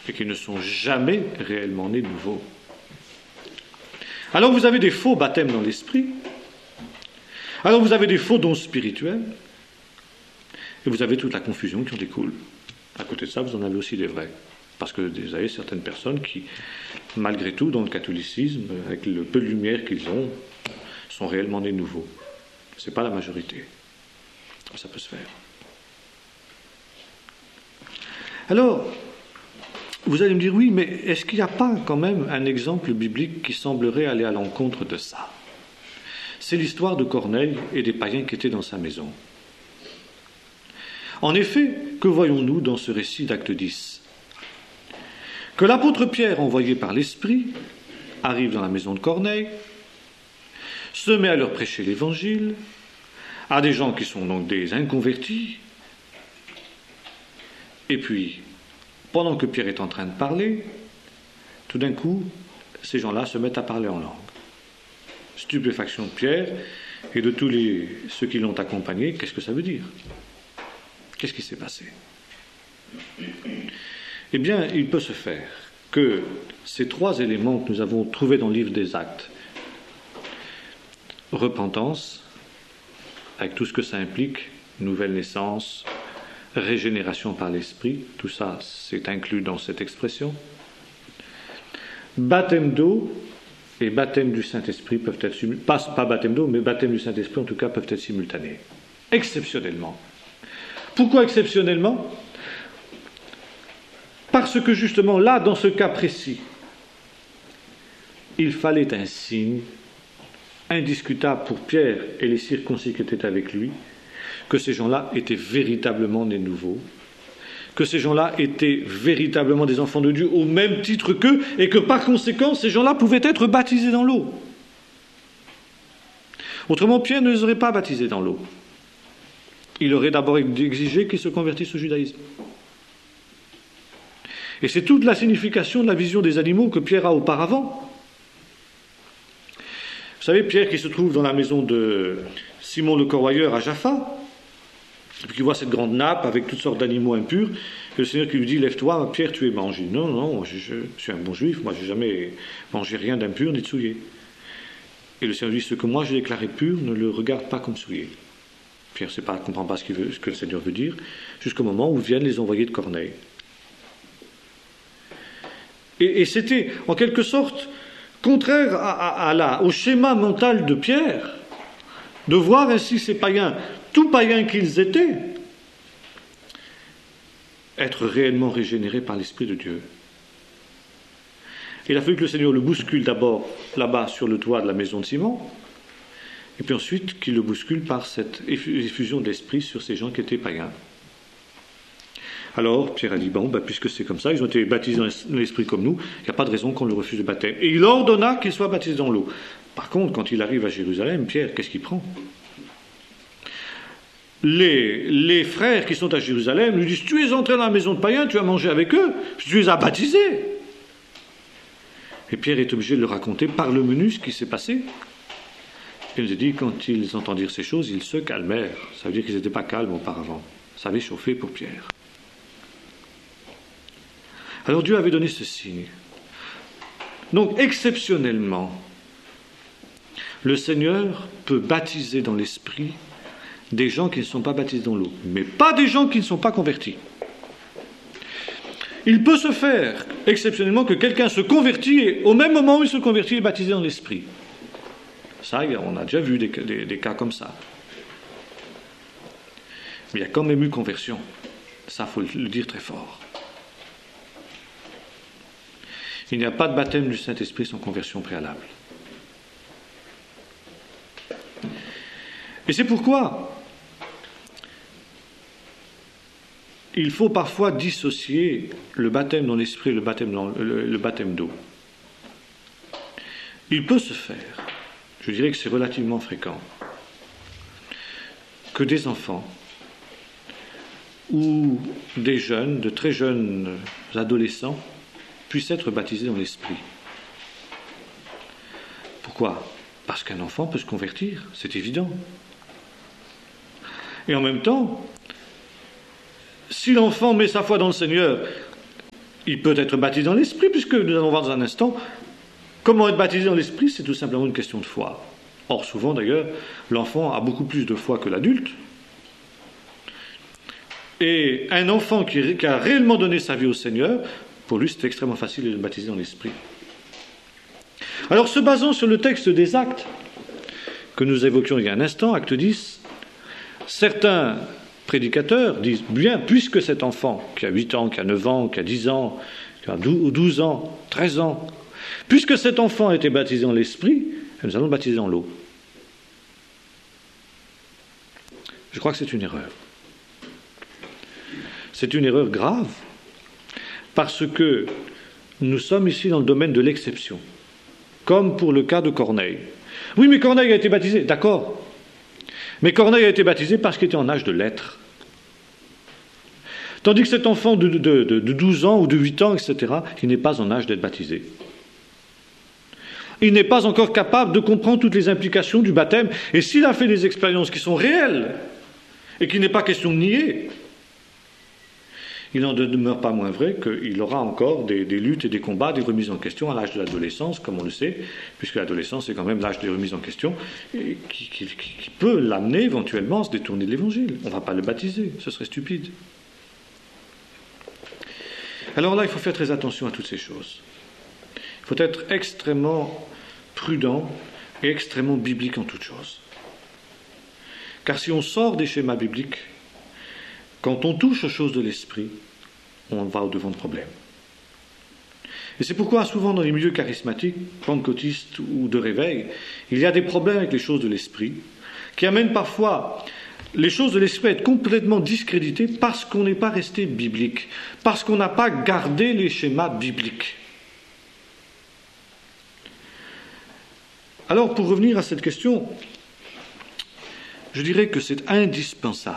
et qui ne sont jamais réellement nés de nouveau. Alors vous avez des faux baptêmes dans l'esprit, alors vous avez des faux dons spirituels, et vous avez toute la confusion qui en découle. À côté de ça, vous en avez aussi des vrais. Parce que vous avez certaines personnes qui, malgré tout, dans le catholicisme, avec le peu de lumière qu'ils ont, sont réellement nés nouveaux. Ce n'est pas la majorité. Ça peut se faire. Alors, vous allez me dire, oui, mais est-ce qu'il n'y a pas quand même un exemple biblique qui semblerait aller à l'encontre de ça? C'est l'histoire de Corneille et des païens qui étaient dans sa maison. En effet, que voyons-nous dans ce récit d'Acte 10? Que l'apôtre Pierre, envoyé par l'Esprit, arrive dans la maison de Corneille, se met à leur prêcher l'Évangile, à des gens qui sont donc des inconvertis, et puis, pendant que Pierre est en train de parler, tout d'un coup, ces gens-là se mettent à parler en langue. Stupéfaction de Pierre et de tous ceux qui l'ont accompagné, qu'est-ce que ça veut dire? Qu'est-ce qui s'est passé? Eh bien, il peut se faire que ces trois éléments que nous avons trouvés dans le livre des Actes, repentance, avec tout ce que ça implique, nouvelle naissance, régénération par l'esprit, tout ça c'est inclus dans cette expression, baptême d'eau et baptême du Saint-Esprit peuvent être simultanés, pas baptême d'eau, mais baptême du Saint-Esprit en tout cas peuvent être simultanés, exceptionnellement. Pourquoi exceptionnellement? Parce que justement là, dans ce cas précis, il fallait un signe indiscutable pour Pierre et les circoncis qui étaient avec lui, que ces gens-là étaient véritablement nés nouveaux, que ces gens-là étaient véritablement des enfants de Dieu au même titre qu'eux, et que par conséquent, ces gens-là pouvaient être baptisés dans l'eau. Autrement, Pierre ne les aurait pas baptisés dans l'eau. Il aurait d'abord exigé qu'ils se convertissent au judaïsme. Et c'est toute la signification de la vision des animaux que Pierre a auparavant. Vous savez, Pierre qui se trouve dans la maison de Simon le Corroyeur à Jaffa, et puis qui voit cette grande nappe avec toutes sortes d'animaux impurs, et le Seigneur qui lui dit, lève-toi, Pierre, tu es mangé. Non, non, je suis un bon juif, moi je n'ai jamais mangé rien d'impur ni de souillé. Et le Seigneur lui dit, ce que moi j'ai déclaré pur, ne le regarde pas comme souillé. Pierre ne comprend pas ce que le Seigneur veut dire, jusqu'au moment où viennent les envoyés de Corneille. Et c'était, en quelque sorte, contraire au schéma mental de Pierre, de voir ainsi ces païens, tout païens qu'ils étaient, être réellement régénérés par l'Esprit de Dieu. Il a fallu que le Seigneur le bouscule d'abord là-bas sur le toit de la maison de Simon, et puis ensuite qu'il le bouscule par cette effusion d'esprit sur ces gens qui étaient païens. Alors Pierre a dit, bon, puisque c'est comme ça, ils ont été baptisés dans l'esprit comme nous, il n'y a pas de raison qu'on leur refuse le baptême. Et il ordonna qu'ils soient baptisés dans l'eau. Par contre, quand il arrive à Jérusalem, Pierre, qu'est-ce qu'il prend? Les frères qui sont à Jérusalem lui disent, tu es entré dans la maison de païens, tu as mangé avec eux, tu les as baptisés. Et Pierre est obligé de leur raconter par le menu ce qui s'est passé. Il nous a dit, quand ils entendirent ces choses, ils se calmèrent. Ça veut dire qu'ils n'étaient pas calmes auparavant. Ça avait chauffé pour Pierre. Alors Dieu avait donné ce signe. Donc, exceptionnellement, le Seigneur peut baptiser dans l'esprit des gens qui ne sont pas baptisés dans l'eau, mais pas des gens qui ne sont pas convertis. Il peut se faire, exceptionnellement, que quelqu'un se convertit et au même moment où il se convertit, il est baptisé dans l'esprit. Ça, on a déjà vu des cas comme ça. Mais il y a quand même eu conversion. Ça, il faut le dire très fort. Il n'y a pas de baptême du Saint-Esprit sans conversion préalable. Et c'est pourquoi il faut parfois dissocier le baptême dans l'esprit et le baptême d'eau. Il peut se faire, je dirais que c'est relativement fréquent, que des enfants ou des jeunes, de très jeunes adolescents, puissent être baptisés dans l'esprit. Pourquoi? Parce qu'un enfant peut se convertir, c'est évident. Et en même temps, si l'enfant met sa foi dans le Seigneur, Il peut être baptisé dans l'esprit, puisque nous allons voir dans un instant, comment être baptisé dans l'esprit, c'est tout simplement une question de foi. Or, souvent d'ailleurs, l'enfant a beaucoup plus de foi que l'adulte. Et un enfant qui a réellement donné sa vie au Seigneur, pour lui c'est extrêmement facile de le baptiser dans l'esprit. Alors, se basant sur le texte des Actes, que nous évoquions il y a un instant, Acte 10, certains prédicateurs disent, bien, puisque cet enfant, qui a 8 ans, qui a 9 ans, qui a 10 ans, qui a 12 ans, 13 ans, puisque cet enfant a été baptisé dans l'esprit, nous allons le baptiser dans l'eau. Je crois que c'est une erreur. C'est une erreur grave, parce que nous sommes ici dans le domaine de l'exception, comme pour le cas de Corneille. Oui, mais Corneille a été baptisé, d'accord. Mais Corneille a été baptisé parce qu'il était en âge de l'être. Tandis que cet enfant de 12 ans ou de 8 ans, etc., il n'est pas en âge d'être baptisé. Il n'est pas encore capable de comprendre toutes les implications du baptême. Et s'il a fait des expériences qui sont réelles, et qu'il n'est pas question de nier, il n'en demeure pas moins vrai qu'il aura encore des luttes et des combats, des remises en question à l'âge de l'adolescence, comme on le sait, puisque l'adolescence est quand même l'âge des remises en question, et qui peut l'amener éventuellement à se détourner de l'Évangile. On ne va pas le baptiser, ce serait stupide. Alors là, il faut faire très attention à toutes ces choses. Il faut être extrêmement prudent et extrêmement biblique en toutes choses. Car si on sort des schémas bibliques, quand on touche aux choses de l'esprit, on va au-devant de problèmes. Et c'est pourquoi souvent dans les milieux charismatiques, pentecôtistes ou de réveil, il y a des problèmes avec les choses de l'esprit, qui amènent parfois les choses de l'esprit à être complètement discréditées parce qu'on n'est pas resté biblique, parce qu'on n'a pas gardé les schémas bibliques. Alors, pour revenir à cette question, je dirais que c'est indispensable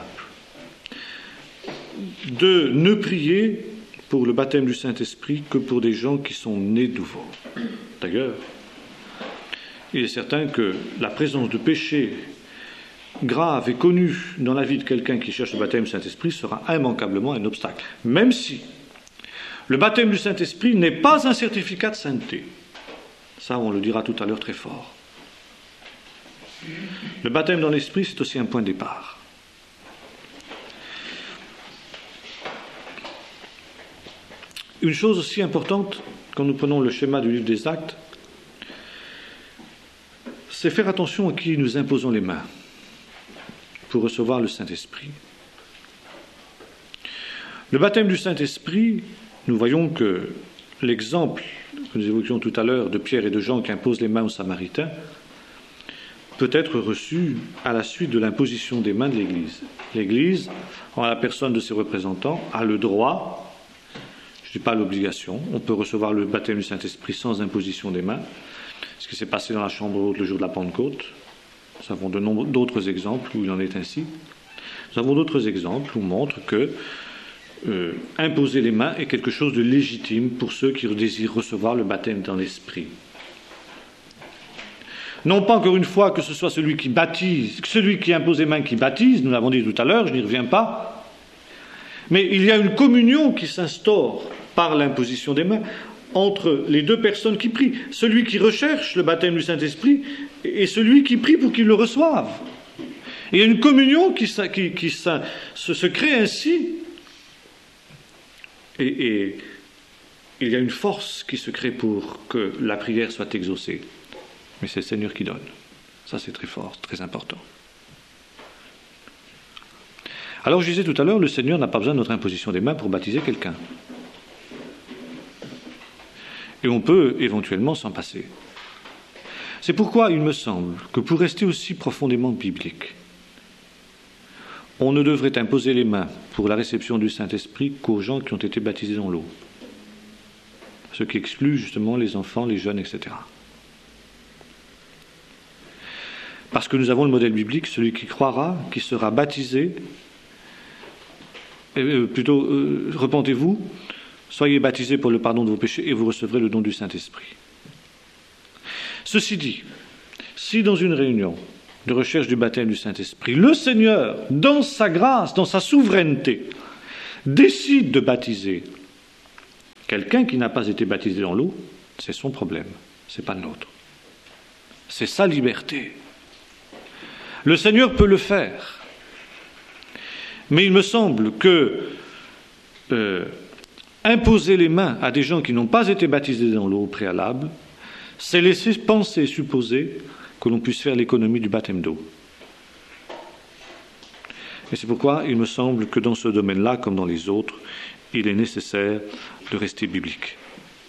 de ne prier pour le baptême du Saint-Esprit que pour des gens qui sont nés de nouveau. D'ailleurs, il est certain que la présence de péché grave et connu dans la vie de quelqu'un qui cherche le baptême du Saint-Esprit sera immanquablement un obstacle, même si le baptême du Saint-Esprit n'est pas un certificat de sainteté. Ça, on le dira tout à l'heure très fort. Le baptême dans l'Esprit, c'est aussi un point de départ. Une chose aussi importante, quand nous prenons le schéma du livre des Actes, c'est faire attention à qui nous imposons les mains pour recevoir le Saint-Esprit. Le baptême du Saint-Esprit, nous voyons que l'exemple que nous évoquions tout à l'heure de Pierre et de Jean qui imposent les mains aux Samaritains peut être reçu à la suite de l'imposition des mains de l'Église. L'Église, en la personne de ses représentants, a le droit, je ne dis pas l'obligation, on peut recevoir le baptême du Saint-Esprit sans imposition des mains, ce qui s'est passé dans la chambre haute le jour de la Pentecôte. Nous avons d'autres exemples où il en est ainsi. Nous avons d'autres exemples où on montre que imposer les mains est quelque chose de légitime pour ceux qui désirent recevoir le baptême dans l'Esprit. Non pas encore une fois que ce soit celui qui baptise, celui qui impose les mains qui baptise, nous l'avons dit tout à l'heure, je n'y reviens pas, mais il y a une communion qui s'instaure par l'imposition des mains entre les deux personnes qui prient, celui qui recherche le baptême du Saint-Esprit et celui qui prie pour qu'il le reçoive. Et il y a une communion qui se crée ainsi, et il y a une force qui se crée pour que la prière soit exaucée. Mais c'est le Seigneur qui donne. Ça, c'est très fort, très important. Alors, je disais tout à l'heure, le Seigneur n'a pas besoin de notre imposition des mains pour baptiser quelqu'un. Et on peut éventuellement s'en passer. C'est pourquoi il me semble que pour rester aussi profondément biblique, on ne devrait imposer les mains pour la réception du Saint-Esprit qu'aux gens qui ont été baptisés dans l'eau. Ce qui exclut justement les enfants, les jeunes, etc. Parce que nous avons le modèle biblique, celui qui croira, qui sera baptisé, repentez-vous, soyez baptisés pour le pardon de vos péchés et vous recevrez le don du Saint-Esprit. Ceci dit, si dans une réunion de recherche du baptême du Saint-Esprit, le Seigneur, dans sa grâce, dans sa souveraineté, décide de baptiser Quelqu'un qui n'a pas été baptisé dans l'eau, c'est son problème, c'est pas le nôtre. C'est sa liberté. Le Seigneur peut le faire. Mais il me semble que imposer les mains à des gens qui n'ont pas été baptisés dans l'eau au préalable, c'est laisser penser et supposer que l'on puisse faire l'économie du baptême d'eau. Et c'est pourquoi il me semble que dans ce domaine-là, comme dans les autres, il est nécessaire de rester biblique.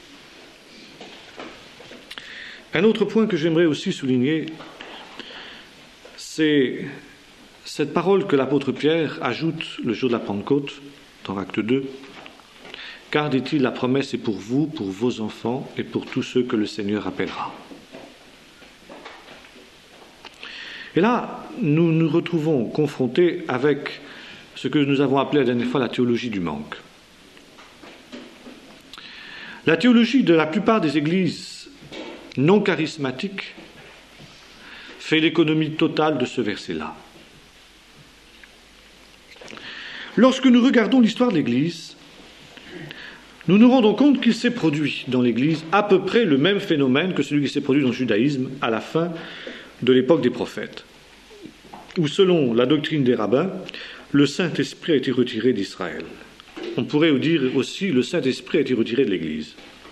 Un autre point que j'aimerais aussi souligner, c'est cette parole que l'apôtre Pierre ajoute le jour de la Pentecôte, dans Acte 2. « Car, dit-il, la promesse est pour vous, pour vos enfants et pour tous ceux que le Seigneur appellera. » Et là, nous nous retrouvons confrontés avec ce que nous avons appelé la dernière fois la théologie du manque. La théologie de la plupart des églises non charismatiques fait l'économie totale de ce verset-là. Lorsque nous regardons l'histoire de l'Église, nous nous rendons compte qu'il s'est produit dans l'Église à peu près le même phénomène que celui qui s'est produit dans le judaïsme à la fin de l'époque des prophètes, où selon la doctrine des rabbins, le Saint-Esprit a été retiré d'Israël. On pourrait dire aussi le Saint-Esprit a été retiré de l'Église.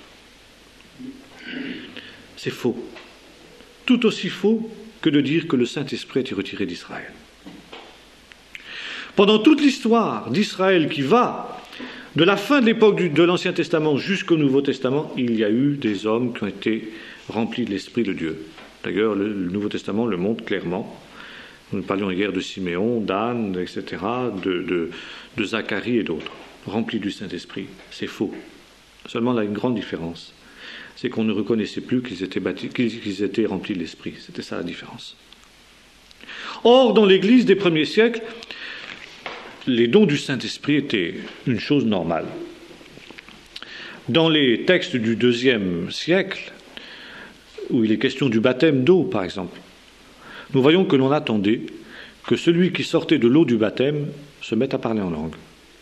C'est faux. Tout aussi faux que de dire que le Saint-Esprit a été retiré d'Israël. Pendant toute l'histoire d'Israël qui va de la fin de l'époque de l'Ancien Testament jusqu'au Nouveau Testament, il y a eu des hommes qui ont été remplis de l'Esprit de Dieu. D'ailleurs, le Nouveau Testament le montre clairement. Nous parlions hier de Siméon, d'Anne, etc., de Zacharie et d'autres, remplis du Saint-Esprit. C'est faux. Seulement, là, une grande différence, c'est qu'on ne reconnaissait plus qu'ils étaient remplis de l'Esprit. C'était ça la différence. Or, dans l'Église des premiers siècles, les dons du Saint-Esprit étaient une chose normale. Dans les textes du IIe siècle, où il est question du baptême d'eau, par exemple, nous voyons que l'on attendait que celui qui sortait de l'eau du baptême se mette à parler en langue.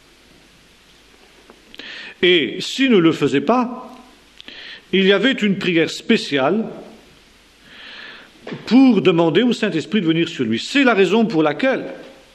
Et s'il ne le faisait pas, il y avait une prière spéciale pour demander au Saint-Esprit de venir sur lui. C'est la raison pour laquelle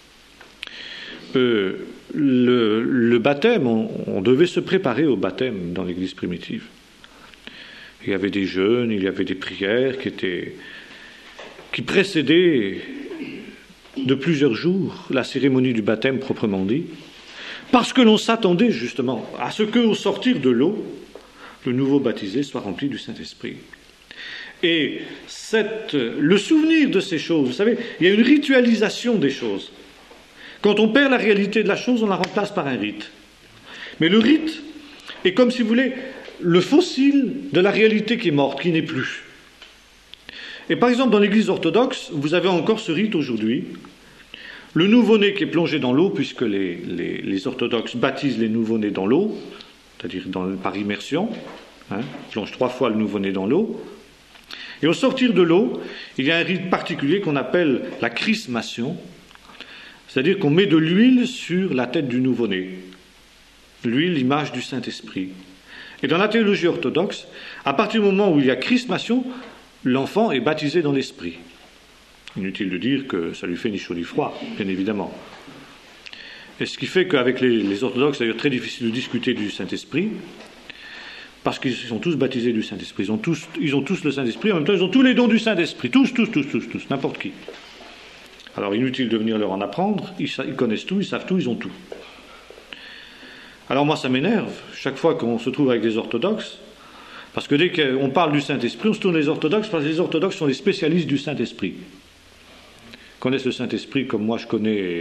le baptême, on devait se préparer au baptême dans l'Église primitive. Il y avait des jeûnes, il y avait des prières qui précédaient de plusieurs jours la cérémonie du baptême proprement dit, parce que l'on s'attendait justement à ce qu'au sortir de l'eau, le nouveau baptisé soit rempli du Saint-Esprit. Et le souvenir de ces choses, vous savez, il y a une ritualisation des choses. Quand on perd la réalité de la chose, on la remplace par un rite. Mais le rite est comme, si vous voulez, le fossile de la réalité qui est morte, qui n'est plus. Et par exemple, dans l'Église orthodoxe, vous avez encore ce rite aujourd'hui. Le nouveau-né qui est plongé dans l'eau, puisque les orthodoxes baptisent les nouveau-nés dans l'eau, c'est-à-dire par immersion, plonge 3 fois le nouveau-né dans l'eau. Et au sortir de l'eau, il y a un rite particulier qu'on appelle la chrismation, c'est-à-dire qu'on met de l'huile sur la tête du nouveau-né. L'huile, l'image du Saint-Esprit. Et dans la théologie orthodoxe, à partir du moment où il y a chrismation, l'enfant est baptisé dans l'Esprit. Inutile de dire que ça lui fait ni chaud ni froid, bien évidemment. Et ce qui fait qu'avec les orthodoxes, c'est d'ailleurs très difficile de discuter du Saint-Esprit, parce qu'ils sont tous baptisés du Saint-Esprit. Ils ont tous le Saint-Esprit, en même temps ils ont tous les dons du Saint-Esprit. Tous, n'importe qui. Alors inutile de venir leur en apprendre, ils connaissent tout, ils savent tout, ils ont tout. Alors moi ça m'énerve, chaque fois qu'on se trouve avec des orthodoxes, parce que dès qu'on parle du Saint-Esprit, on se tourne les orthodoxes, parce que les orthodoxes sont les spécialistes du Saint-Esprit. Ils connaissent le Saint-Esprit comme moi je connais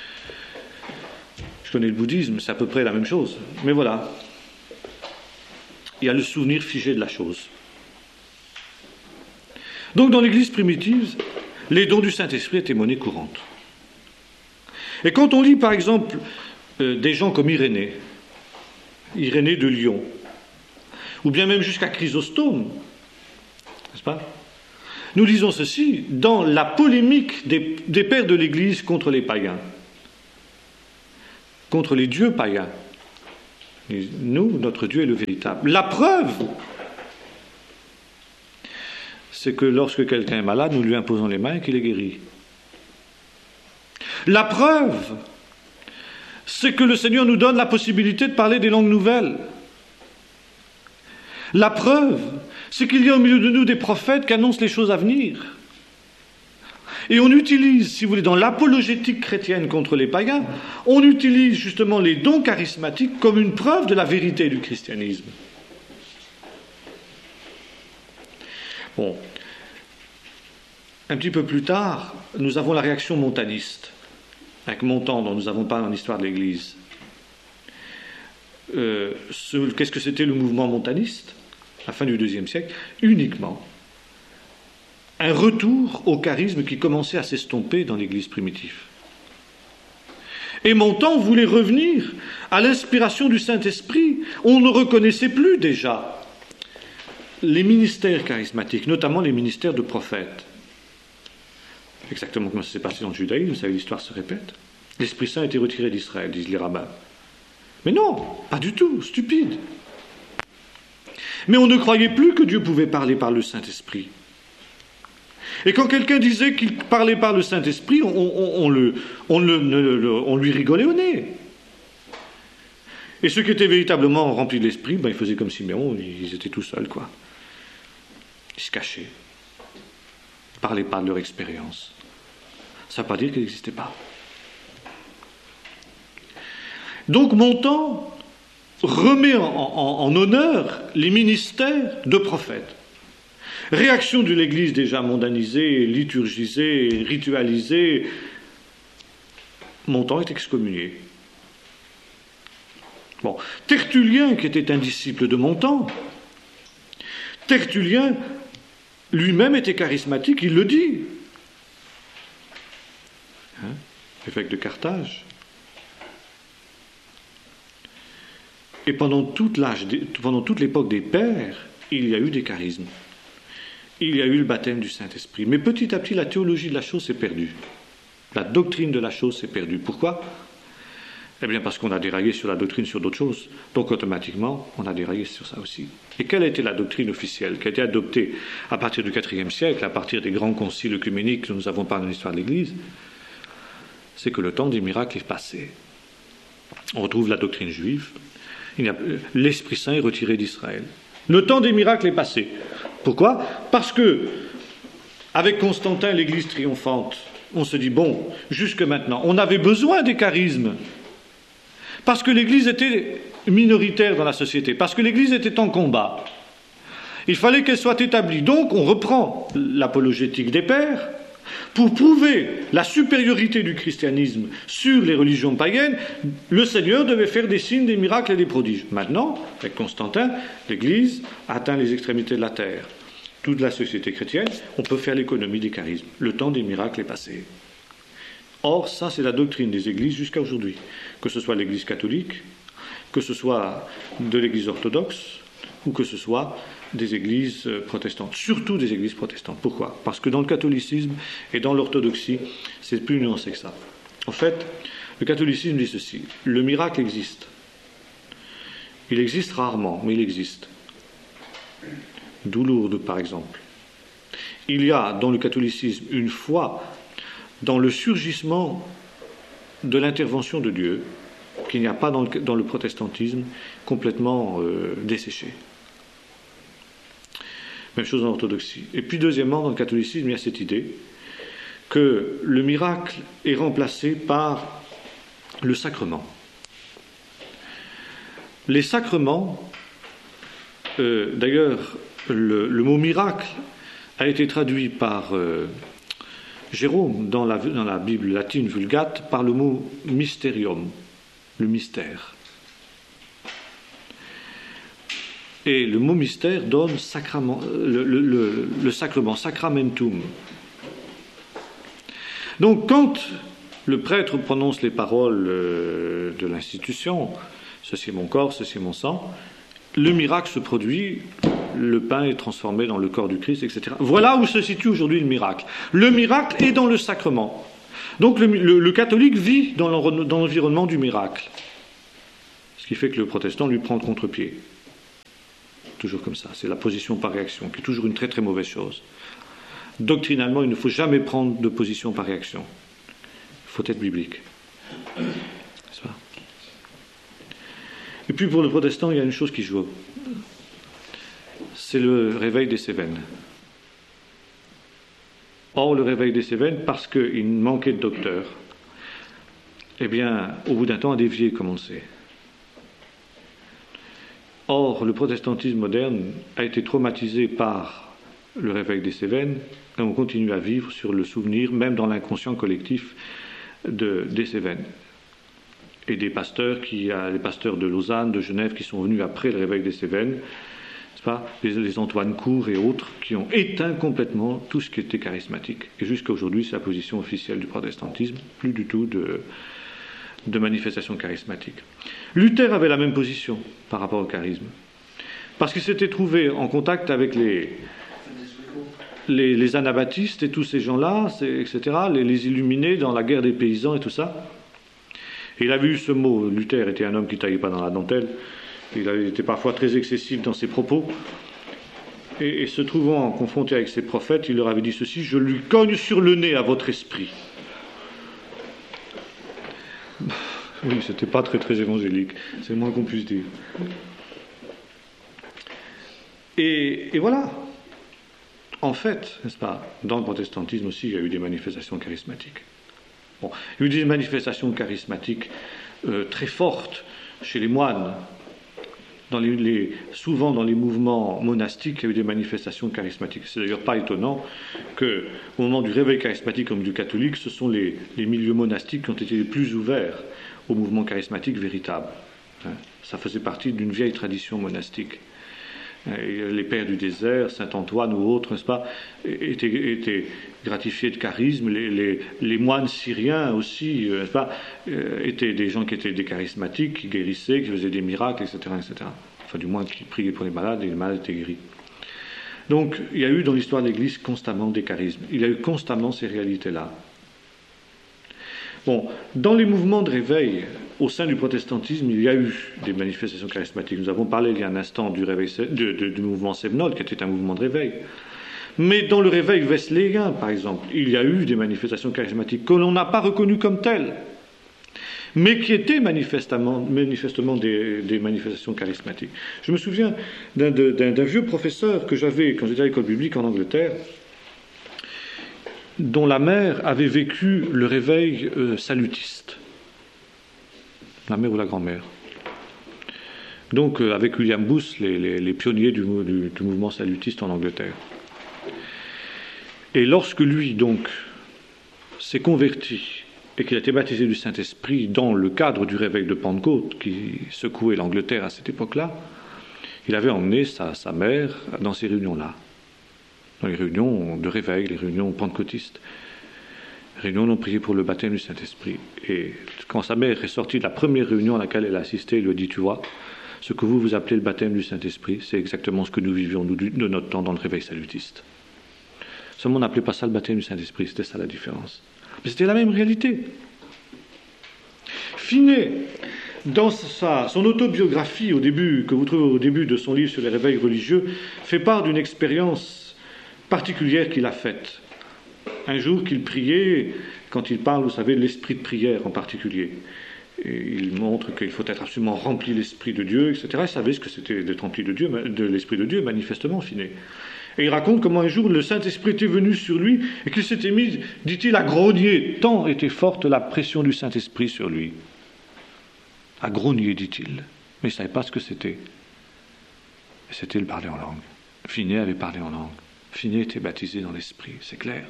le bouddhisme, c'est à peu près la même chose. Mais voilà, il y a le souvenir figé de la chose. Donc dans l'Église primitive, les dons du Saint-Esprit étaient monnaie courante. Et quand on lit par exemple des gens comme Irénée de Lyon, ou bien même jusqu'à Chrysostome, n'est-ce pas ? Nous lisons ceci dans la polémique des pères de l'Église contre les païens, contre les dieux païens. Nous, notre Dieu est le véritable. La preuve, c'est que lorsque quelqu'un est malade, nous lui imposons les mains et qu'il est guéri. La preuve, c'est que le Seigneur nous donne la possibilité de parler des langues nouvelles. La preuve, c'est qu'il y a au milieu de nous des prophètes qui annoncent les choses à venir. Et on utilise, si vous voulez, dans l'apologétique chrétienne contre les païens, on utilise justement les dons charismatiques comme une preuve de la vérité du christianisme. Bon. Un petit peu plus tard, nous avons la réaction montaniste, avec Montan, dont nous avons parlé dans l'histoire de l'Église. Qu'est-ce que c'était le mouvement montaniste, à la fin du IIe siècle? Uniquement un retour au charisme qui commençait à s'estomper dans l'Église primitive. Et Montan voulait revenir à l'inspiration du Saint-Esprit. On ne reconnaissait plus déjà les ministères charismatiques, notamment les ministères de prophètes. Exactement comme ça s'est passé dans le judaïsme, vous savez, l'histoire se répète. L'Esprit Saint a été retiré d'Israël, disent les rabbins. Mais non, pas du tout, stupide. Mais on ne croyait plus que Dieu pouvait parler par le Saint-Esprit. Et quand quelqu'un disait qu'il parlait par le Saint-Esprit, on lui rigolait au nez. Et ceux qui étaient véritablement remplis de l'Esprit, ils faisaient comme Siméon, ils étaient tout seuls, quoi. Ils se cachaient. Ils ne parlaient pas de leur expérience. Ça ne veut pas dire qu'elle n'existait pas. Donc Montan remet en honneur les ministères de prophètes. Réaction de l'Église déjà mondanisée, liturgisée, ritualisée. Montan est excommunié. Bon, Tertullien, qui était un disciple de Montan, Tertullien lui-même était charismatique, il le dit. Évêque de Carthage. Et pendant toute l'époque des pères, il y a eu des charismes. Il y a eu le baptême du Saint-Esprit. Mais petit à petit, la théologie de la chose s'est perdue. La doctrine de la chose s'est perdue. Pourquoi ? Eh bien, parce qu'on a déraillé sur la doctrine sur d'autres choses. Donc, automatiquement, on a déraillé sur ça aussi. Et quelle a été la doctrine officielle qui a été adoptée à partir du IVe siècle, à partir des grands conciles œcuméniques que nous avons parlé dans l'histoire de l'Église ? C'est que le temps des miracles est passé. On retrouve la doctrine juive. L'Esprit Saint est retiré d'Israël. Le temps des miracles est passé. Pourquoi ? Parce que, avec Constantin, l'Église triomphante, on se dit, bon, jusque maintenant, on avait besoin des charismes. Parce que l'Église était minoritaire dans la société, parce que l'Église était en combat. Il fallait qu'elle soit établie. Donc, on reprend l'apologétique des pères pour prouver la supériorité du christianisme sur les religions païennes. Le Seigneur devait faire des signes, des miracles et des prodiges. Maintenant, avec Constantin, l'Église atteint les extrémités de la terre. Toute la société chrétienne, on peut faire l'économie des charismes. Le temps des miracles est passé. Or, ça, c'est la doctrine des églises jusqu'à aujourd'hui. Que ce soit l'Église catholique, que ce soit de l'Église orthodoxe, ou que ce soit des églises protestantes. Surtout des églises protestantes. Pourquoi ? Parce que dans le catholicisme et dans l'orthodoxie, c'est plus nuancé que ça. En fait, le catholicisme dit ceci. Le miracle existe. Il existe rarement, mais il existe. D'où Lourdes, par exemple. Il y a dans le catholicisme une foi dans le surgissement de l'intervention de Dieu, qu'il n'y a pas dans le protestantisme, complètement desséché. Même chose en orthodoxie. Et puis deuxièmement, dans le catholicisme, il y a cette idée que le miracle est remplacé par le sacrement. Les sacrements, d'ailleurs, le mot miracle a été traduit par Jérôme dans la Bible latine Vulgate par le mot mysterium, le mystère. Et le mot mystère donne sacrament, le sacrement, sacramentum. Donc quand le prêtre prononce les paroles de l'institution, ceci est mon corps, ceci est mon sang, le miracle se produit, le pain est transformé dans le corps du Christ, etc. Voilà où se situe aujourd'hui le miracle. Le miracle est dans le sacrement. Donc le catholique vit dans l'environnement du miracle. Ce qui fait que le protestant lui prend le contre-pied. Toujours comme ça, c'est la position par réaction, qui est toujours une très très mauvaise chose. Doctrinalement, il ne faut jamais prendre de position par réaction. Il faut être biblique. C'est ça. Et puis pour le protestant, il y a une chose qui joue. C'est le réveil des Cévennes. Or, le réveil des Cévennes, parce qu'il manquait de docteurs, eh bien, au bout d'un temps, a dévié, comme on le sait. Or, le protestantisme moderne a été traumatisé par le réveil des Cévennes, et on continue à vivre sur le souvenir, même dans l'inconscient collectif, des Cévennes. Et des pasteurs, les pasteurs de Lausanne, de Genève, qui sont venus après le réveil des Cévennes, n'est-ce pas, les Antoine Cour et autres, qui ont éteint complètement tout ce qui était charismatique. Et jusqu'à aujourd'hui, c'est la position officielle du protestantisme, plus du tout de manifestation charismatique. Luther avait la même position par rapport au charisme, parce qu'il s'était trouvé en contact avec les anabaptistes et tous ces gens-là, etc., les illuminés dans la guerre des paysans et tout ça. Et il avait eu ce mot. Luther était un homme qui ne taillait pas dans la dentelle, il était parfois très excessif dans ses propos, et se trouvant confronté avec ses prophètes, il leur avait dit ceci: je lui cogne sur le nez à votre esprit. Oui, c'était pas très très évangélique, c'est le moins qu'on puisse dire. Et voilà. En fait, n'est-ce pas, dans le protestantisme aussi, il y a eu des manifestations charismatiques. Bon, il y a eu des manifestations charismatiques très fortes chez les moines. Souvent dans les mouvements monastiques, il y a eu des manifestations charismatiques. C'est d'ailleurs pas étonnant qu'au moment du réveil charismatique comme du catholique, ce sont les milieux monastiques qui ont été les plus ouverts au mouvement charismatique véritable. Ça faisait partie d'une vieille tradition monastique. Les pères du désert, Saint Antoine ou autres, n'est-ce pas, étaient gratifiés de charisme. Les moines syriens aussi, n'est-ce pas, étaient des gens qui étaient des charismatiques, qui guérissaient, qui faisaient des miracles, etc., etc. Enfin, du moins, qui priaient pour les malades et les malades étaient guéris. Donc, il y a eu dans l'histoire de l'Église constamment des charismes. Il y a eu constamment ces réalités-là. Bon, dans les mouvements de réveil, au sein du protestantisme, il y a eu des manifestations charismatiques. Nous avons parlé il y a un instant du mouvement Sévenol, qui était un mouvement de réveil. Mais dans le réveil wesleyen, par exemple, il y a eu des manifestations charismatiques que l'on n'a pas reconnues comme telles, mais qui étaient manifestement des manifestations charismatiques. Je me souviens d'un vieux professeur que j'avais quand j'étais à l'école biblique en Angleterre, dont la mère avait vécu le réveil salutiste. La mère ou la grand-mère. Donc, avec William Booth, les pionniers du mouvement salutiste en Angleterre. Et lorsque lui, donc, s'est converti et qu'il a été baptisé du Saint-Esprit dans le cadre du réveil de Pentecôte qui secouait l'Angleterre à cette époque-là, il avait emmené sa mère dans ces réunions-là. Dans les réunions de réveil, les réunions pentecôtistes. Les réunions où on priait pour le baptême du Saint-Esprit. Et quand sa mère est sortie de la première réunion à laquelle elle a assisté, elle lui a dit: tu vois, ce que vous appelez le baptême du Saint-Esprit, c'est exactement ce que nous vivions de notre temps dans le réveil salutiste. Seulement on n'appelait pas ça le baptême du Saint-Esprit, c'était ça la différence. Mais c'était la même réalité. Finet, dans son autobiographie, que vous trouvez au début de son livre sur les réveils religieux, fait part d'une expérience particulière qu'il a faite. Un jour qu'il priait, quand il parle, vous savez, de l'esprit de prière en particulier. Et il montre qu'il faut être absolument rempli de l'esprit de Dieu, etc. Il savait ce que c'était d'être rempli de l'esprit de Dieu, manifestement, Finet. Et il raconte comment un jour le Saint-Esprit était venu sur lui et qu'il s'était mis, dit-il, à grogner, tant était forte la pression du Saint-Esprit sur lui. À grogner, dit-il. Mais il ne savait pas ce que c'était. Et c'était le parler en langue. Finet avait parlé en langue. Finet était baptisé dans l'Esprit, c'est clair.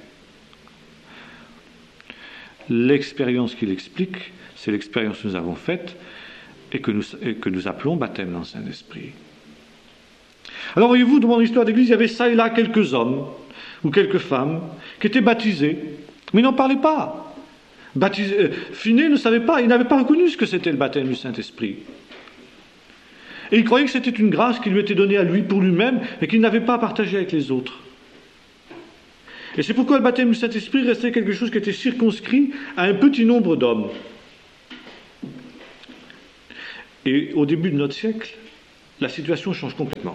L'expérience qu'il explique, c'est l'expérience que nous avons faite et que nous appelons baptême dans le Saint-Esprit. Alors voyez-vous, dans l'histoire d'Église, il y avait ça et là quelques hommes ou quelques femmes qui étaient baptisés, mais ils n'en parlaient pas. Finet ne savait pas, il n'avait pas reconnu ce que c'était le baptême du Saint-Esprit. Et il croyait que c'était une grâce qui lui était donnée à lui pour lui-même et qu'il n'avait pas à partager avec les autres. Et c'est pourquoi le baptême du Saint-Esprit restait quelque chose qui était circonscrit à un petit nombre d'hommes. Et au début de notre siècle, la situation change complètement.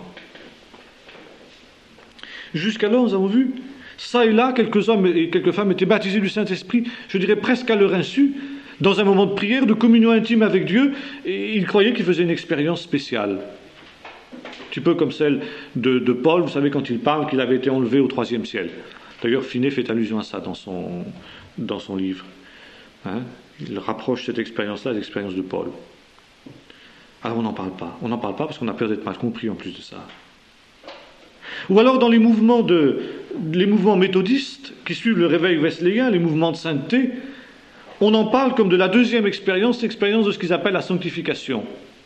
Jusqu'alors, nous avons vu, ça et là, quelques hommes et quelques femmes étaient baptisés du Saint-Esprit, je dirais presque à leur insu, dans un moment de prière, de communion intime avec Dieu, et ils croyaient qu'ils faisaient une expérience spéciale. Un petit peu comme celle de Paul, vous savez, quand il parle qu'il avait été enlevé au 3e ciel. D'ailleurs, Finet fait allusion à ça dans son livre. Hein, il rapproche cette expérience-là de l'expérience de Paul. Alors on n'en parle pas. On n'en parle pas parce qu'on a peur d'être mal compris en plus de ça. Ou alors dans les mouvements méthodistes qui suivent le réveil wesleyen, les mouvements de sainteté, on en parle comme de la deuxième expérience, l'expérience de ce qu'ils appellent la sanctification.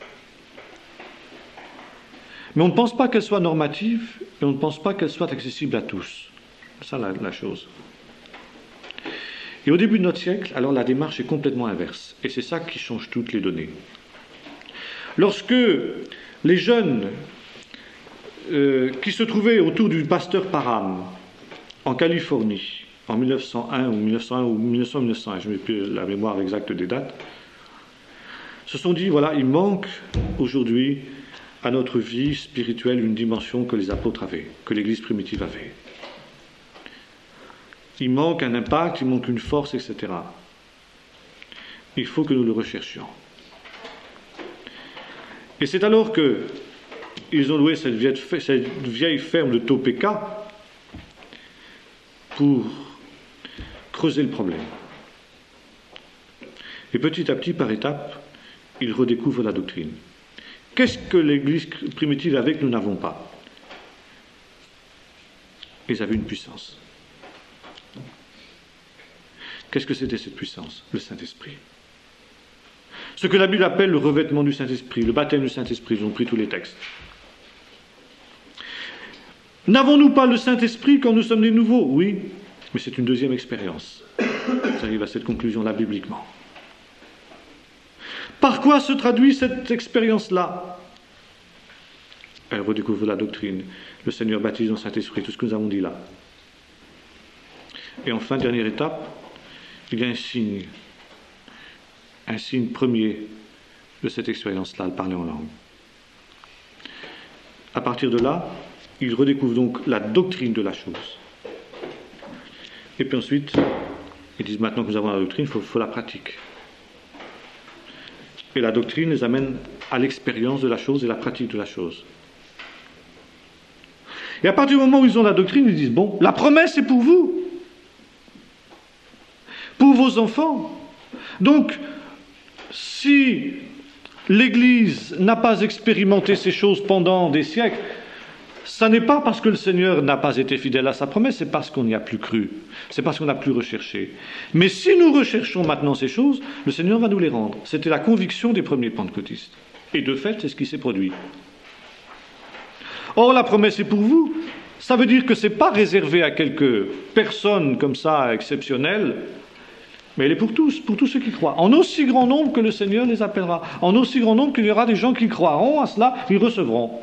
Mais on ne pense pas qu'elle soit normative et on ne pense pas qu'elle soit accessible à tous. C'est ça la chose. Et au début de notre siècle, alors la démarche est complètement inverse. Et c'est ça qui change toutes les données. Lorsque les jeunes qui se trouvaient autour du pasteur Parham en Californie en 1901 ou 1901, je n'ai plus la mémoire exacte des dates, se sont dit, voilà, il manque aujourd'hui à notre vie spirituelle une dimension que les apôtres avaient, que l'Église primitive avait. Il manque un impact, il manque une force, etc. Il faut que nous le recherchions. Et c'est alors qu'ils ont loué cette vieille ferme de Topeka pour creuser le problème. Et petit à petit, par étapes, ils redécouvrent la doctrine. Qu'est-ce que l'Église primitive avait que nous n'avons pas? Ils avaient une puissance. Qu'est-ce que c'était cette puissance? Le Saint-Esprit. Ce que la Bible appelle le revêtement du Saint-Esprit, le baptême du Saint-Esprit, ils ont pris tous les textes. N'avons-nous pas le Saint-Esprit quand nous sommes des nouveaux? Oui, mais c'est une deuxième expérience. J'arrive à cette conclusion-là bibliquement. Par quoi se traduit cette expérience-là? Elle redécouvre la doctrine. Le Seigneur baptise dans le Saint-Esprit, tout ce que nous avons dit là. Et enfin, dernière étape, il y a un signe premier de cette expérience-là, le parler en langue. À partir de là, il redécouvre donc la doctrine de la chose. Et puis ensuite, ils disent maintenant que nous avons la doctrine, il faut la pratique. Et la doctrine les amène à l'expérience de la chose et la pratique de la chose. Et à partir du moment où ils ont la doctrine, ils disent, bon, la promesse est pour vous, pour vos enfants. Donc, si l'Église n'a pas expérimenté ces choses pendant des siècles, ça n'est pas parce que le Seigneur n'a pas été fidèle à sa promesse, c'est parce qu'on n'y a plus cru, c'est parce qu'on n'a plus recherché. Mais si nous recherchons maintenant ces choses, le Seigneur va nous les rendre. C'était la conviction des premiers pentecôtistes. Et de fait, c'est ce qui s'est produit. Or, la promesse est pour vous. Ça veut dire que ce n'est pas réservé à quelques personnes comme ça, exceptionnelles, mais elle est pour tous ceux qui croient. En aussi grand nombre que le Seigneur les appellera. En aussi grand nombre qu'il y aura des gens qui croiront à cela, ils recevront.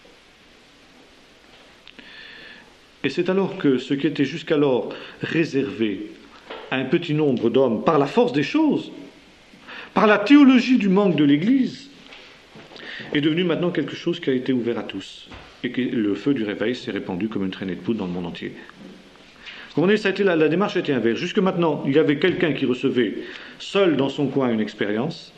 Et c'est alors que ce qui était jusqu'alors réservé à un petit nombre d'hommes, par la force des choses, par la théologie du manque de l'Église, est devenu maintenant quelque chose qui a été ouvert à tous. Et que le feu du réveil s'est répandu comme une traînée de poudre dans le monde entier. Vous comprenez, ça a été la démarche était inverse. Jusque maintenant, il y avait quelqu'un qui recevait seul dans son coin une expérience.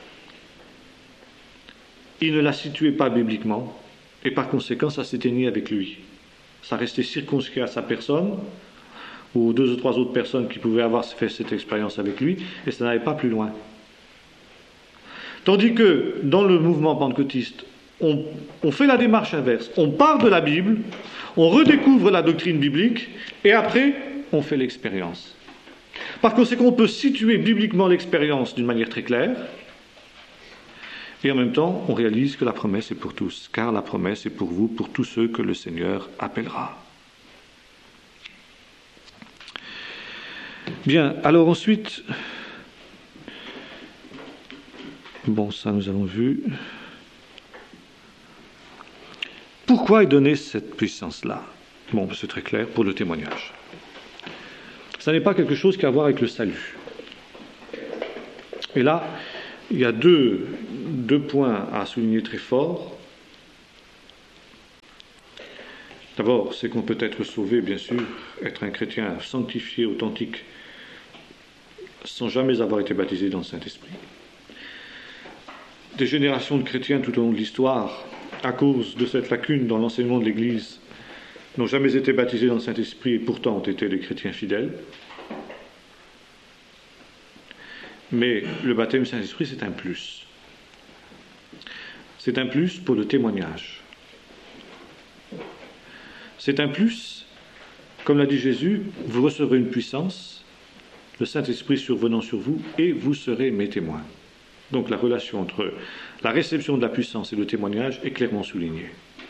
Il ne la situait pas bibliquement, et par conséquent, ça s'éteignait avec lui. Ça restait circonscrit à sa personne, ou 2 ou 3 autres personnes qui pouvaient avoir fait cette expérience avec lui, et ça n'allait pas plus loin. Tandis que, dans le mouvement pentecôtiste, on fait la démarche inverse. On part de la Bible, on redécouvre la doctrine biblique, et après, on fait l'expérience. Par conséquent, on peut situer bibliquement l'expérience d'une manière très claire, et en même temps, on réalise que la promesse est pour tous, car la promesse est pour vous, pour tous ceux que le Seigneur appellera. Bien, alors ensuite, bon, ça nous avons vu. Pourquoi est donnée cette puissance-là? Bon, c'est très clair, pour le témoignage. Ça n'est pas quelque chose qui a à voir avec le salut. Et là, il y a deux 2 points à souligner très fort. D'abord, c'est qu'on peut être sauvé, bien sûr, être un chrétien sanctifié, authentique, sans jamais avoir été baptisé dans le Saint-Esprit. Des générations de chrétiens tout au long de l'histoire, à cause de cette lacune dans l'enseignement de l'Église, n'ont jamais été baptisés dans le Saint-Esprit et pourtant ont été des chrétiens fidèles. Mais le baptême du Saint-Esprit, c'est un plus. C'est un plus pour le témoignage. C'est un plus, comme l'a dit Jésus, vous recevrez une puissance, le Saint-Esprit survenant sur vous, et vous serez mes témoins. Donc la relation entre la réception de la puissance et le témoignage est clairement soulignée.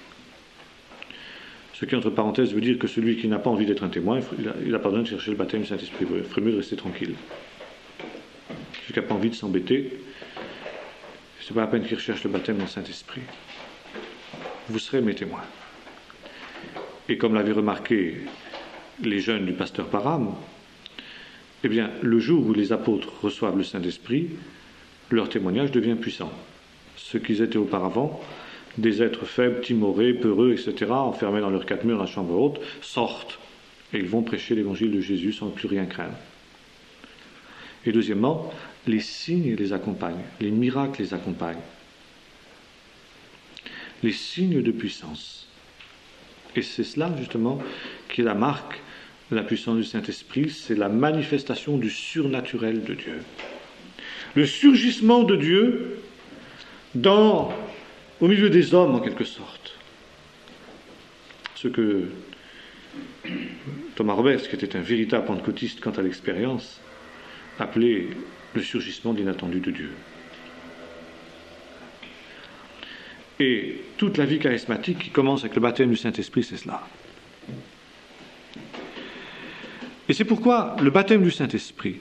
Ce qui, entre parenthèses, veut dire que celui qui n'a pas envie d'être un témoin, il n'a pas besoin de chercher le baptême du Saint-Esprit. Il ferait mieux de rester tranquille. Celui qui n'a pas envie de s'embêter, ce n'est pas la peine qu'il recherche le baptême dans le Saint-Esprit. Vous serez mes témoins. Et comme l'avaient remarqué les jeunes du pasteur Parham, eh bien, le jour où les apôtres reçoivent le Saint-Esprit, leur témoignage devient puissant. Ce qu'ils étaient auparavant, des êtres faibles, timorés, peureux, etc., enfermés dans leurs 4 murs dans la chambre haute, sortent et ils vont prêcher l'évangile de Jésus sans plus rien craindre. Et deuxièmement, les signes les accompagnent, les miracles les accompagnent. Les signes de puissance. Et c'est cela, justement, qui est la marque de la puissance du Saint-Esprit, c'est la manifestation du surnaturel de Dieu. Le surgissement de Dieu au milieu des hommes, en quelque sorte. Ce que Thomas Roberts, qui était un véritable pentecôtiste quant à l'expérience, appelait le surgissement de l'inattendu de Dieu. Et toute la vie charismatique qui commence avec le baptême du Saint-Esprit, c'est cela. Et c'est pourquoi le baptême du Saint-Esprit,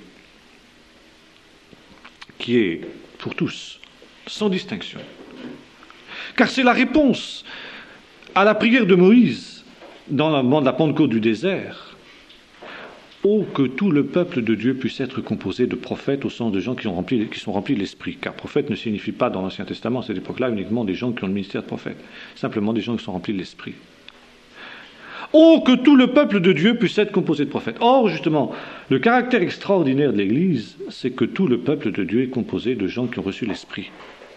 qui est pour tous, sans distinction, car c'est la réponse à la prière de Moïse dans le moment de la Pentecôte du désert. Oh, que tout le peuple de Dieu puisse être composé de prophètes au sens de gens qui sont remplis de l'esprit. Car prophète ne signifie pas dans l'Ancien Testament, à cette époque-là, uniquement des gens qui ont le ministère de prophète. Simplement des gens qui sont remplis de l'esprit. Oh, que tout le peuple de Dieu puisse être composé de prophètes. Or, justement, le caractère extraordinaire de l'Église, c'est que tout le peuple de Dieu est composé de gens qui ont reçu l'esprit.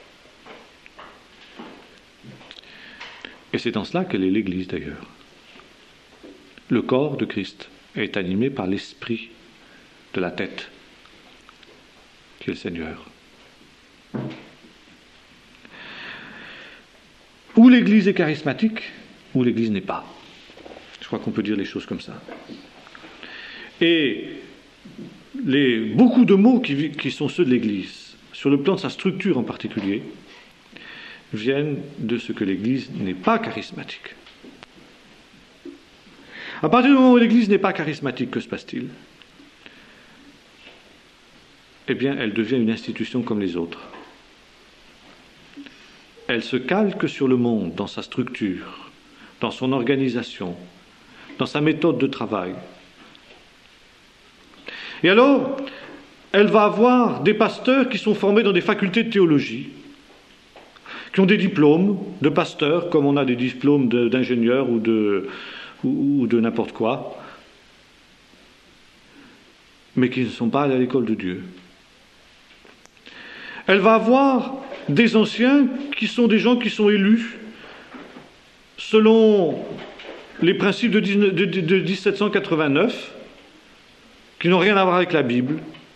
Et c'est en cela qu'elle est l'Église, d'ailleurs. Le corps de Christ est animé par l'esprit de la tête, qui est le Seigneur. Ou l'Église est charismatique, ou l'Église n'est pas. Je crois qu'on peut dire les choses comme ça. Et beaucoup de mots qui sont ceux de l'Église, sur le plan de sa structure en particulier, viennent de ce que l'Église n'est pas charismatique. À partir du moment où l'Église n'est pas charismatique, que se passe-t-il ? Eh bien, elle devient une institution comme les autres. Elle se calque sur le monde dans sa structure, dans son organisation, dans sa méthode de travail. Et alors, elle va avoir des pasteurs qui sont formés dans des facultés de théologie, qui ont des diplômes de pasteurs, comme on a des diplômes d'ingénieurs ou de n'importe quoi, mais qui ne sont pas allés à l'école de Dieu. Elle va avoir des anciens qui sont des gens qui sont élus selon les principes de 1789, qui n'ont rien à voir avec la Bible.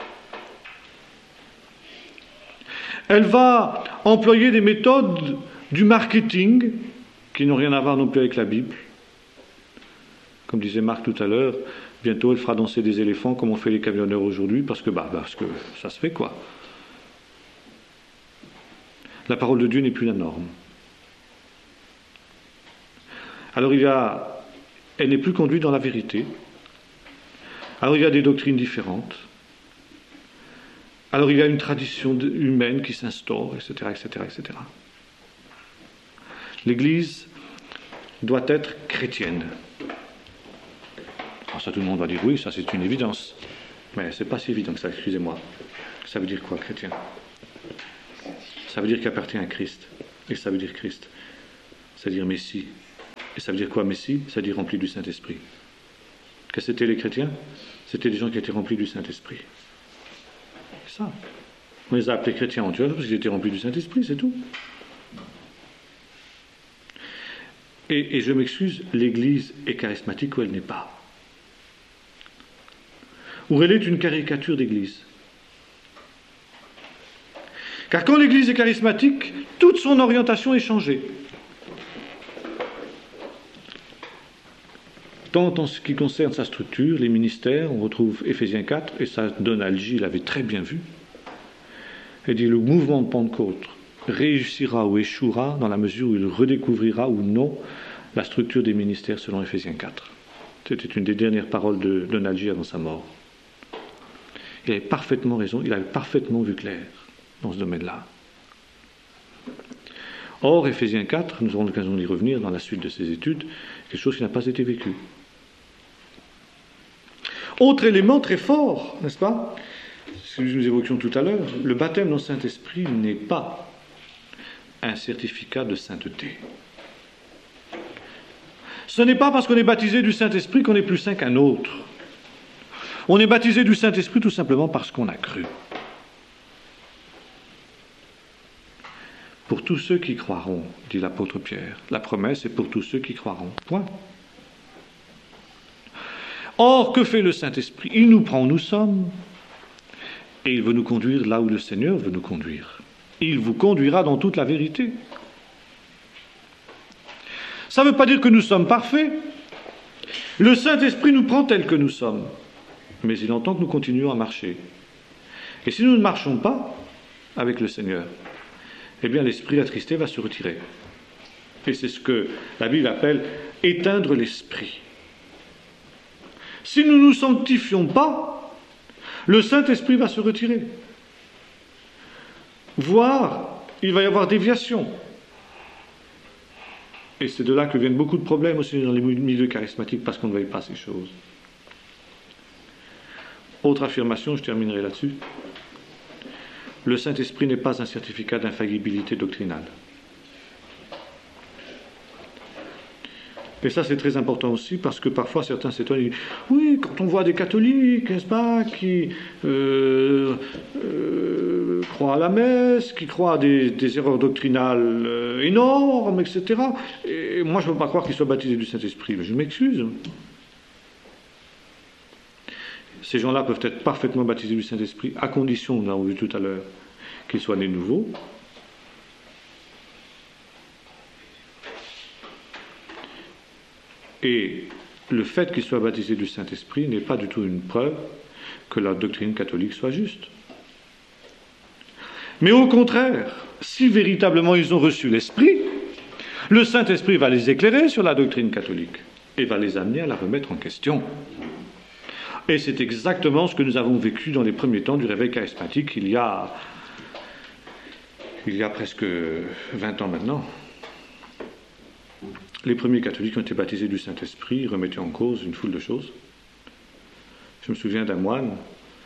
Elle va employer des méthodes du marketing qui n'ont rien à voir non plus avec la Bible. Comme disait Marc tout à l'heure, bientôt elle fera danser des éléphants comme on fait les camionneurs aujourd'hui, parce que ça se fait quoi. La parole de Dieu n'est plus la norme. Alors elle n'est plus conduite dans la vérité. Alors il y a des doctrines différentes. Alors il y a une tradition humaine qui s'instaure, etc., etc., etc. L'Église doit être chrétienne. Alors ça, tout le monde va dire oui, ça c'est une évidence. Mais c'est pas si évident que ça, excusez-moi. Ça veut dire quoi, chrétien ? ça veut dire qu'il appartient à Christ. Et ça veut dire Christ. Ça veut dire Messie. Et ça veut dire quoi, Messie? Ça veut dire rempli du Saint-Esprit. Qu'est-ce que c'était les chrétiens? C'était des gens qui étaient remplis du Saint-Esprit. C'est ça. On les a appelés chrétiens en Antioche parce qu'ils étaient remplis du Saint-Esprit, c'est tout. Et je m'excuse, l'Église est charismatique ou elle n'est pas. Ou elle est une caricature d'Église. Car quand l'Église est charismatique, toute son orientation est changée. Tant en ce qui concerne sa structure, les ministères, on retrouve Éphésiens 4, et ça, Donald G. l'avait très bien vu. Il dit, le mouvement de Pentecôte réussira ou échouera dans la mesure où il redécouvrira ou non la structure des ministères selon Éphésiens 4. C'était une des dernières paroles de Donald G. avant sa mort. Il avait parfaitement raison, il avait parfaitement vu clair dans ce domaine-là. Or, Éphésiens 4, nous aurons l'occasion d'y revenir dans la suite de ces études, quelque chose qui n'a pas été vécu. Autre élément très fort, n'est-ce pas, ce que nous évoquions tout à l'heure, le baptême dans le Saint-Esprit n'est pas un certificat de sainteté. Ce n'est pas parce qu'on est baptisé du Saint-Esprit qu'on est plus saint qu'un autre. On est baptisé du Saint-Esprit tout simplement parce qu'on a cru. Pour tous ceux qui croiront, dit l'apôtre Pierre, la promesse est pour tous ceux qui croiront. Point. Or, que fait le Saint-Esprit? Il nous prend où nous sommes et il veut nous conduire là où le Seigneur veut nous conduire. Il vous conduira dans toute la vérité. Ça ne veut pas dire que nous sommes parfaits. Le Saint-Esprit nous prend tels que nous sommes, mais il entend que nous continuions à marcher. Et si nous ne marchons pas avec le Seigneur, eh bien l'esprit attristé va se retirer. Et c'est ce que la Bible appelle éteindre l'esprit. Si nous ne nous sanctifions pas, le Saint-Esprit va se retirer. Voire, il va y avoir déviation. Et c'est de là que viennent beaucoup de problèmes aussi dans les milieux charismatiques, parce qu'on ne veille pas ces choses. Autre affirmation, je terminerai là-dessus. Le Saint-Esprit n'est pas un certificat d'infaillibilité doctrinale. Et ça, c'est très important aussi, parce que parfois certains s'étonnent et disent « Oui, quand on voit des catholiques, n'est-ce pas, qui croient à la messe, qui croient à des erreurs doctrinales énormes, etc. Et moi, je ne peux pas croire qu'ils soient baptisés du Saint-Esprit. » Mais je m'excuse. Ces gens-là peuvent être parfaitement baptisés du Saint-Esprit, à condition, nous l'avons vu tout à l'heure, qu'ils soient nés de nouveau. Et le fait qu'ils soient baptisés du Saint-Esprit n'est pas du tout une preuve que la doctrine catholique soit juste. Mais au contraire, si véritablement ils ont reçu l'Esprit, le Saint-Esprit va les éclairer sur la doctrine catholique et va les amener à la remettre en question. Et c'est exactement ce que nous avons vécu dans les premiers temps du réveil charismatique il y a presque 20 ans maintenant. Les premiers catholiques ont été baptisés du Saint-Esprit, remettaient en cause une foule de choses. Je me souviens d'un moine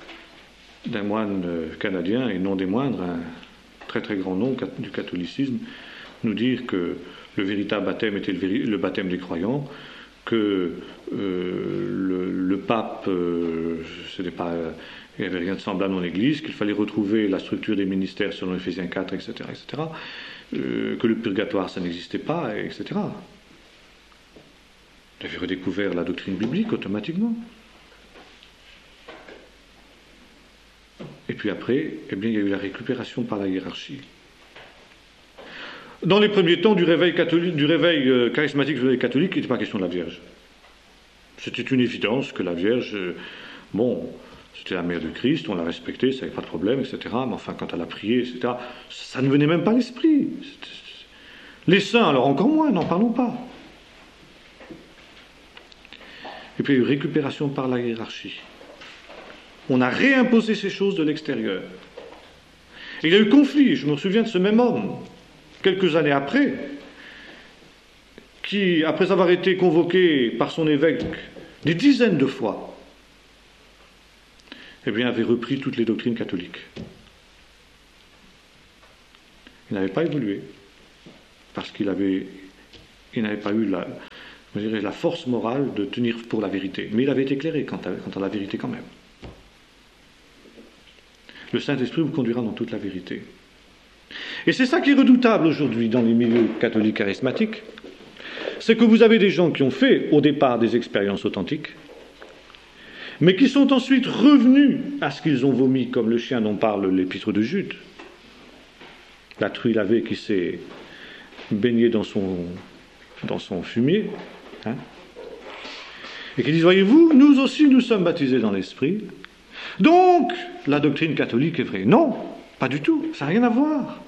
canadien, et non des moindres, un très très grand nom du catholicisme, nous dire que le véritable baptême était le baptême des croyants, que le pape, il n'y avait rien de semblable dans l'Église, qu'il fallait retrouver la structure des ministères selon Éphésiens 4, etc., etc., que le purgatoire, ça n'existait pas, etc. Il avait redécouvert la doctrine biblique automatiquement. Et puis après, eh bien, il y a eu la récupération par la hiérarchie. Dans les premiers temps du réveil charismatique des catholiques, il n'était pas question de la Vierge. C'était une évidence que la Vierge, c'était la mère de Christ, on l'a respectée, ça n'avait pas de problème, etc. Mais enfin, quand elle a prié, etc., ça ne venait même pas à l'esprit. Les saints, alors encore moins, n'en parlons pas. Et puis il y a eu récupération par la hiérarchie. On a réimposé ces choses de l'extérieur. Et il y a eu conflit, je me souviens de ce même homme, quelques années après, qui, après avoir été convoqué par son évêque des dizaines de fois, eh bien, avait repris toutes les doctrines catholiques. Il n'avait pas évolué. Parce qu'il n'avait pas eu la force morale de tenir pour la vérité. Mais il avait été éclairé quant à la vérité quand même. Le Saint-Esprit vous conduira dans toute la vérité. Et c'est ça qui est redoutable aujourd'hui dans les milieux catholiques charismatiques. C'est que vous avez des gens qui ont fait au départ des expériences authentiques, mais qui sont ensuite revenus à ce qu'ils ont vomi, comme le chien dont parle l'épître de Jude. La truie lavée qui s'est baignée dans son fumier, hein, et qui disent, voyez-vous, nous aussi nous sommes baptisés dans l'Esprit, donc la doctrine catholique est vraie. Non, pas du tout, ça n'a rien à voir.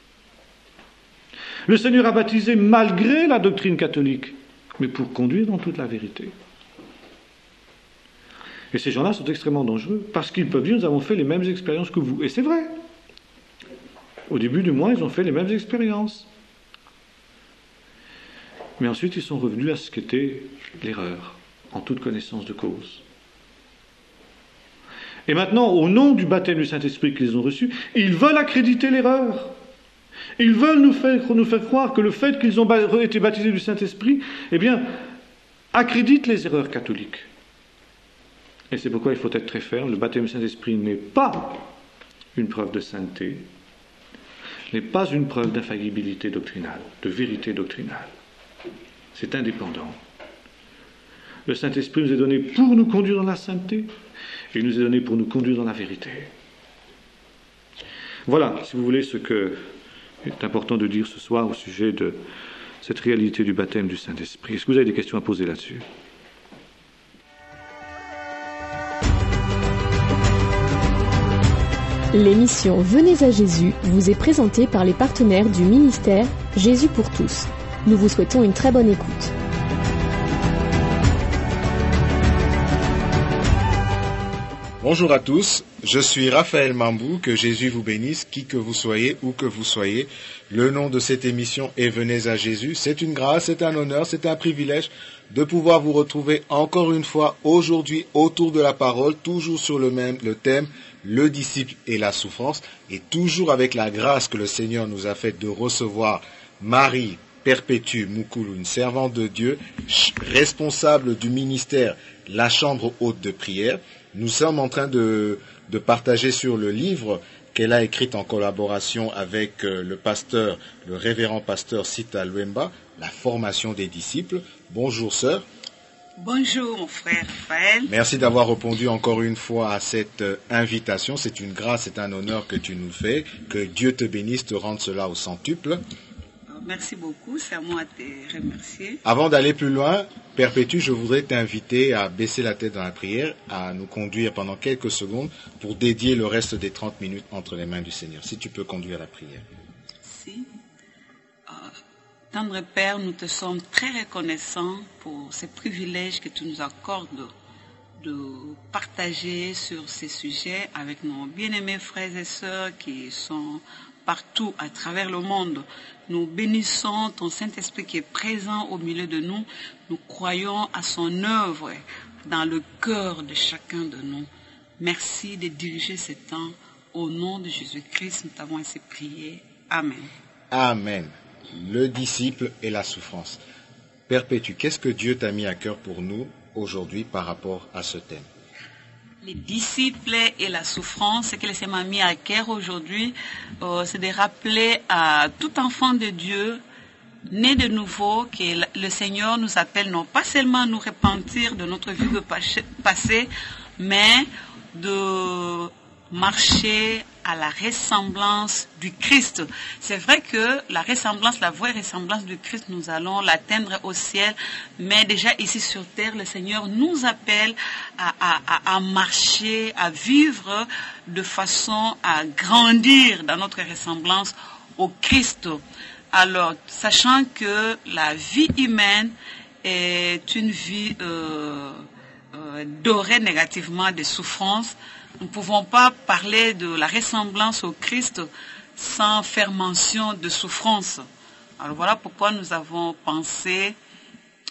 Le Seigneur a baptisé malgré la doctrine catholique, mais pour conduire dans toute la vérité. Et ces gens-là sont extrêmement dangereux, parce qu'ils peuvent dire, nous avons fait les mêmes expériences que vous. Et c'est vrai. Au début du mois, ils ont fait les mêmes expériences. Mais ensuite, ils sont revenus à ce qu'était l'erreur, en toute connaissance de cause. Et maintenant, au nom du baptême du Saint-Esprit qu'ils ont reçu, ils veulent accréditer l'erreur. Ils veulent nous faire croire que le fait qu'ils ont été baptisés du Saint-Esprit, eh bien, accrédite les erreurs catholiques. Et c'est pourquoi il faut être très ferme. Le baptême du Saint-Esprit n'est pas une preuve de sainteté, n'est pas une preuve d'infaillibilité doctrinale, de vérité doctrinale. C'est indépendant. Le Saint-Esprit nous est donné pour nous conduire dans la sainteté, et il nous est donné pour nous conduire dans la vérité. Voilà, si vous voulez, ce que est important de dire ce soir au sujet de cette réalité du baptême du Saint-Esprit. Est-ce que vous avez des questions à poser là-dessus ? L'émission Venez à Jésus vous est présentée par les partenaires du ministère Jésus pour tous. Nous vous souhaitons une très bonne écoute. Bonjour à tous, je suis Raphaël Mambou, que Jésus vous bénisse, qui que vous soyez, où que vous soyez. Le nom de cette émission est Venez à Jésus. C'est une grâce, c'est un honneur, c'est un privilège de pouvoir vous retrouver encore une fois aujourd'hui autour de la parole, toujours sur le thème, le disciple et la souffrance, et toujours avec la grâce que le Seigneur nous a faite de recevoir Marie Perpétue Moukoulou, une servante de Dieu, responsable du ministère La Chambre Haute de Prière. Nous sommes en train de partager sur le livre qu'elle a écrit en collaboration avec le révérend pasteur Sita Lwemba, La formation des disciples. Bonjour sœur. Bonjour mon frère Raphaël. Merci d'avoir répondu encore une fois à cette invitation. C'est une grâce, c'est un honneur que tu nous fais. Que Dieu te bénisse, te rende cela au centuple. Merci beaucoup, c'est à moi de te remercier. Avant d'aller plus loin, Perpétue, je voudrais t'inviter à baisser la tête dans la prière, à nous conduire pendant quelques secondes pour dédier le reste des 30 minutes entre les mains du Seigneur. Si tu peux conduire la prière. Merci. Tendre Père, nous te sommes très reconnaissants pour ces privilèges que tu nous accordes de partager sur ces sujets avec nos bien-aimés frères et sœurs qui sont partout à travers le monde. Nous bénissons ton Saint-Esprit qui est présent au milieu de nous. Nous croyons à son œuvre dans le cœur de chacun de nous. Merci de diriger ce temps. Au nom de Jésus-Christ, nous t'avons ainsi prié. Amen. Amen. Le disciple et la souffrance. Perpétue, qu'est-ce que Dieu t'a mis à cœur pour nous aujourd'hui par rapport à ce thème? Les disciples et la souffrance, ce que le Seigneur m'a mis à cœur aujourd'hui, c'est de rappeler à tout enfant de Dieu, né de nouveau, que le Seigneur nous appelle non pas seulement à nous repentir de notre vie passée, mais de marcher à la ressemblance du Christ. C'est vrai que la ressemblance, la vraie ressemblance du Christ, nous allons l'atteindre au ciel, mais déjà ici sur terre, le Seigneur nous appelle à marcher, à vivre de façon à grandir dans notre ressemblance au Christ. Alors, sachant que la vie humaine est une vie dorée négativement de souffrance, nous ne pouvons pas parler de la ressemblance au Christ sans faire mention de souffrance. Alors voilà pourquoi nous avons pensé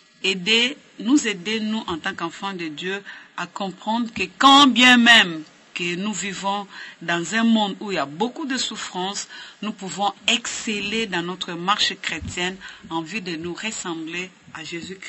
nous aider, nous en tant qu'enfants de Dieu, à comprendre que quand bien même que nous vivons dans un monde où il y a beaucoup de souffrances, nous pouvons exceller dans notre marche chrétienne en vue de nous ressembler à Jésus-Christ.